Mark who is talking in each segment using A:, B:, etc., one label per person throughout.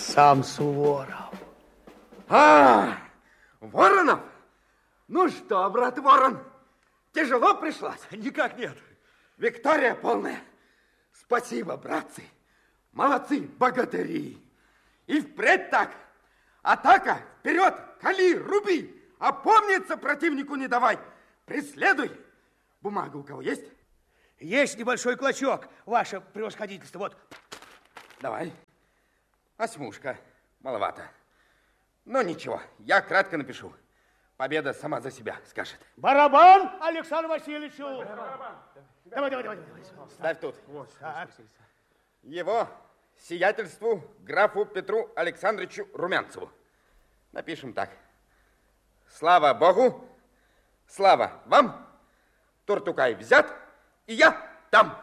A: Сам Суворов.
B: Воронов? Ну что, брат Ворон, тяжело пришлось?
C: Никак нет.
B: Виктория полная. Спасибо, братцы. Молодцы, богатыри. И впредь так. Атака, вперед, кали, руби. Опомниться противнику не давай. Преследуй. Бумага у кого есть?
A: Есть небольшой клочок, ваше превосходительство. Вот.
B: Давай. Осьмушка. Маловато. Но ничего, я кратко напишу. Победа сама за себя скажет.
A: Барабан Александру Васильевичу. Барабан. Давай.
B: Ставь тут. Его сиятельству графу Петру Александровичу Румянцеву. Напишем так. Слава Богу, слава вам, Туртукай взят, и я там.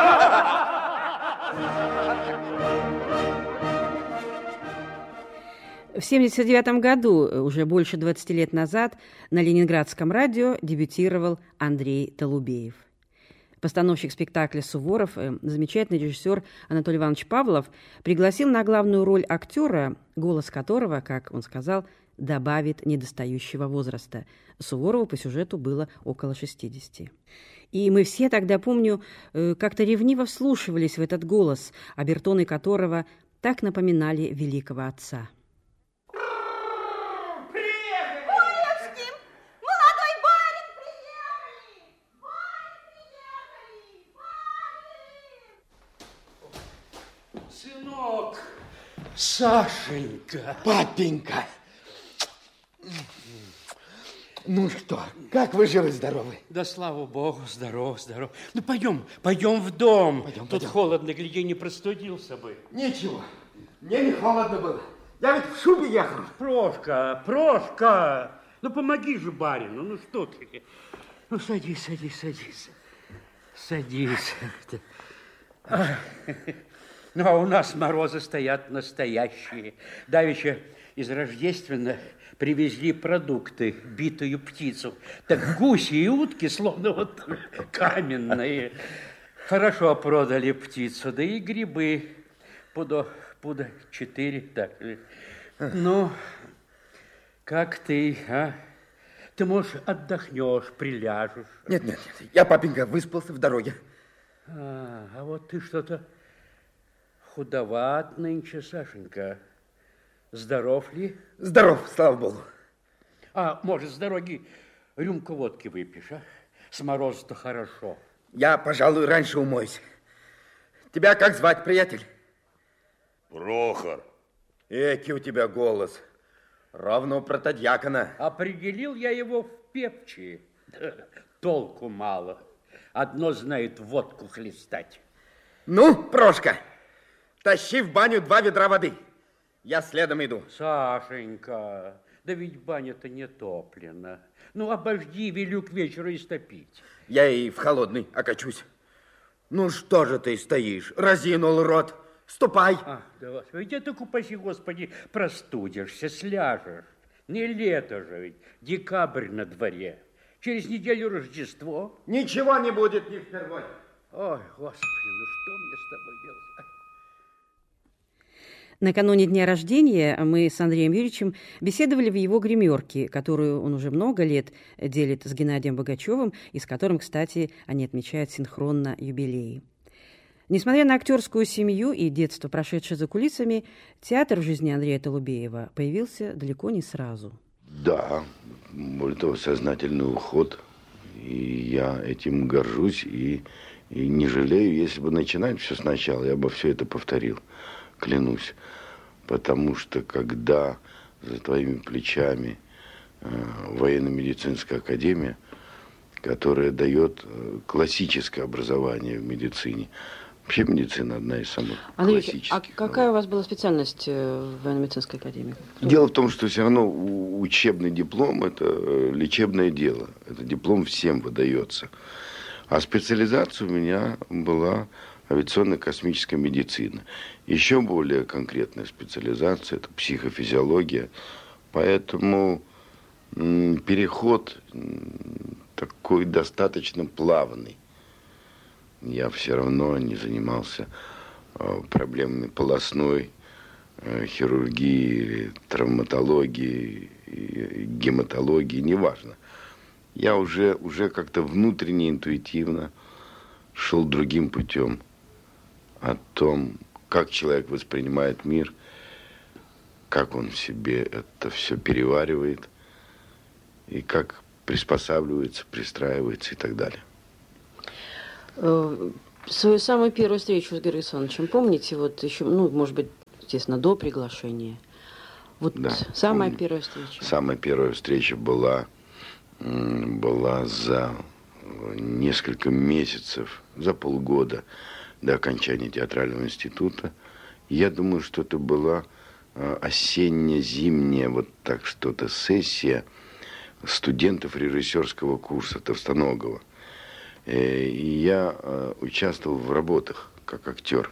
D: В 1979 году, уже больше 20 лет назад, на Ленинградском радио дебютировал Андрей Толубеев. Постановщик спектакля «Суворов», замечательный режиссер Анатолий Иванович Павлов, пригласил на главную роль актера, голос которого, как он сказал, добавит недостающего возраста. Суворову по сюжету было около 60. И мы все тогда, помню, как-то ревниво вслушивались в этот голос, обертоны которого так напоминали великого отца.
A: Сынок, Сашенька.
B: Папенька. Ну что, как вы живы-здоровы?
A: Да, слава богу, здоров. Ну, пойдем в дом. Тут холодно, гляди, не простудился бы.
B: Ничего, мне не холодно было. Я ведь в шубе ехал.
A: Прошка, ну помоги же барину, ну что ты? Ну, садись. Ну, а у нас морозы стоят настоящие. Давеча из Рождественна привезли продукты, битую птицу. Так гуси и утки словно вот каменные. Хорошо продали птицу, да и грибы. Пуда 4, так. Ну, как ты, а? Ты, может, отдохнешь, приляжешь.
B: Нет, я, папенька, выспался в дороге.
A: А вот ты что-то худоват нынче, Сашенька. Здоров ли?
B: Здоров, слава богу.
A: А может, с дороги рюмку водки выпьешь, а? С морозу-то хорошо.
B: Я, пожалуй, раньше умоюсь. Тебя как звать, приятель?
C: Прохор.
B: Эки у тебя голос. Ровно у протодьякона.
A: Определил я его в певчие. Толку мало. Одно знает водку хлестать.
B: Ну, Прошка, тащи в баню 2 ведра воды. Я следом иду.
A: Сашенька, да ведь баня-то не топлена. Ну, обожди, велю к вечеру истопить.
B: Я и в холодный окачусь. Ну, что же ты стоишь? Разинул рот. Ступай.
A: Да вас, ведь это, упаси Господи, простудишься, сляжешь. Не лето же ведь, декабрь на дворе. Через неделю Рождество.
B: Ничего не будет не впервой.
A: Ой, Господи, ну что мне с тобой делать?
D: Накануне дня рождения мы с Андреем Юрьевичем беседовали в его гримерке, которую он уже много лет делит с Геннадием Богачевым, и с которым, кстати, они отмечают синхронно юбилеи. Несмотря на актерскую семью и детство, прошедшее за кулисами, театр в жизни Андрея Толубеева появился далеко не сразу.
E: Да, более того, сознательный уход. И я этим горжусь и не жалею. Если бы начинать все сначала, я бы все это повторил, клянусь. Потому что когда за твоими плечами военно-медицинская академия, которая дает классическое образование в медицине, вообще медицина одна из самых классических.
D: А какая у вас была специальность в военно-медицинской академии?
E: Дело в том, что все равно учебный диплом – это лечебное дело. Это диплом всем выдается. А специализация у меня была авиационно-космическая медицина. Еще более конкретная специализация – это психофизиология. Поэтому переход такой достаточно плавный. Я все равно не занимался проблемами полостной хирургии, травматологии, гематологии, неважно. Я уже как-то внутренне, интуитивно шел другим путем о том, как человек воспринимает мир, как он в себе это все переваривает и как приспосабливается, пристраивается и так далее.
D: Свою самую первую встречу с Георгием Александровичем помните? Вот еще, может быть, естественно, до приглашения. Вот да, самая первая встреча.
E: Самая первая встреча была за несколько месяцев, за полгода до окончания театрального института. Я думаю, что это была осенне-зимняя вот так что-то сессия студентов режиссерского курса Товстоногова. И я участвовал в работах как актер.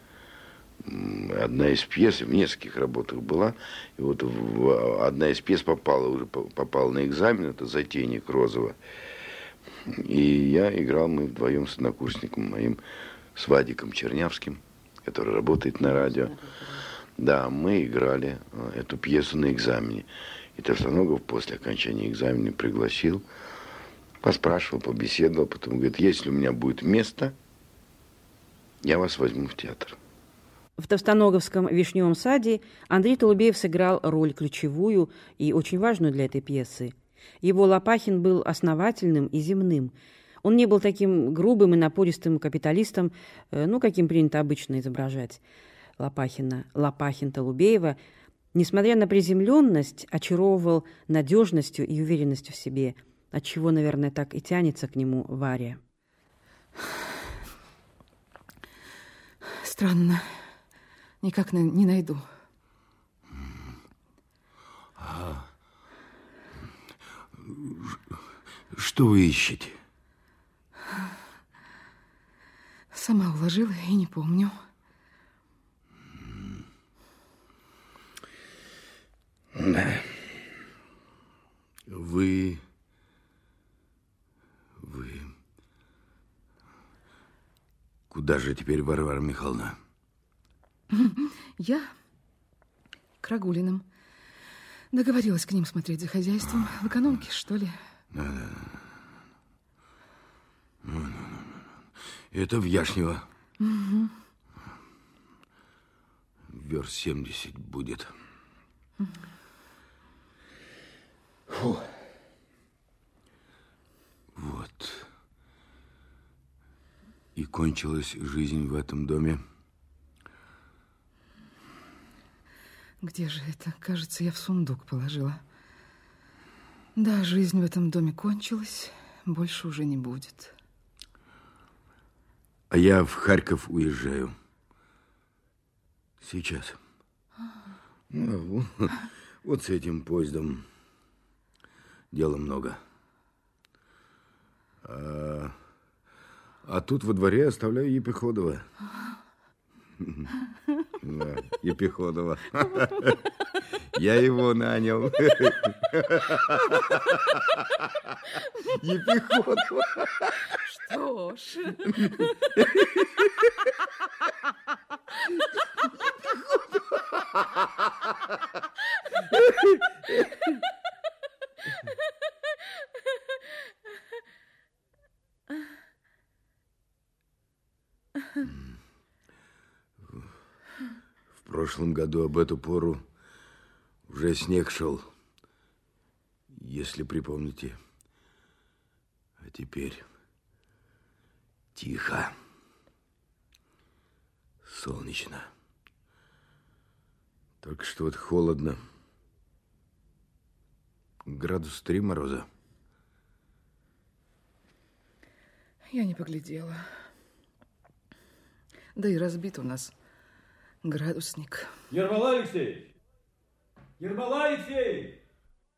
E: Одна из пьес, в нескольких работах была, и вот одна из пьес попала на экзамен, это «Затейник» Розова. И я играл, мы вдвоем с однокурсником моим, с Вадиком Чернявским, который работает на радио. Да, мы играли эту пьесу на экзамене. И Товстоногов после окончания экзамена пригласил, поспрашивал, побеседовал, потом говорит, если у меня будет место, я вас возьму в театр.
D: В Товстоноговском «Вишневом саде» Андрей Толубеев сыграл роль ключевую и очень важную для этой пьесы. Его Лопахин был основательным и земным. Он не был таким грубым и напористым капиталистом, каким принято обычно изображать Лопахина. Лопахин Толубеева, несмотря на приземленность, очаровывал надежностью и уверенностью в себе, отчего, наверное, так и тянется к нему Варя.
F: Странно. Никак не найду.
C: Что вы ищете?
F: Сама уложила и не помню.
C: Да. Вы... Куда же теперь, Варвара Михайловна?
F: Я к Рагулиным. Договорилась к ним смотреть за хозяйством. В экономке, что ли?
C: Да. Это в Яшнево.
F: Угу.
C: Верст 70 будет.
F: Фу.
C: Вот. И кончилась жизнь в этом доме.
F: Где же это? Кажется, я в сундук положила. Да, жизнь в этом доме кончилась. Больше уже не будет.
C: А я в Харьков уезжаю. Сейчас. Вот с этим поездом дела много. А тут во дворе оставляю Епиходова. Да, Епиходова. Я его нанял. Епиходова.
F: Что ж.
C: В прошлом году об эту пору уже снег шел, если припомните. А теперь тихо, солнечно. Только что вот холодно. Градус 3 мороза.
F: Я не поглядела. Да и разбит у нас градусник.
G: Ермолай Алексеевич! Ермолай Алексеевич!